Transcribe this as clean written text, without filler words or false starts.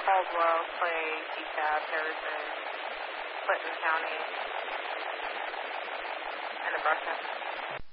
Caldwell, Clay, DeKalb, Harrison, Clinton County, and Nebraska.